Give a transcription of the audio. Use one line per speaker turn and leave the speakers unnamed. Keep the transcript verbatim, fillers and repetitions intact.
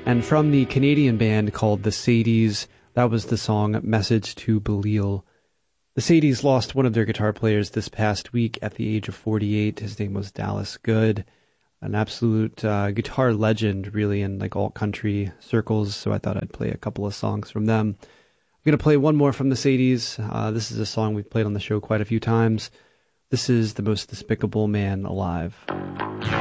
And from the Canadian band called the Sadies, that was the song Message to Belial. The Sadies lost one of their guitar players this past week at the age of forty-eight. His name was Dallas Good, an absolute uh, guitar legend, really, in like all country circles. So I thought I'd play a couple of songs from them. I'm going to play one more from the Sadies. Uh, this is a song we've played on the show quite a few times. This is The Most Despicable Man Alive.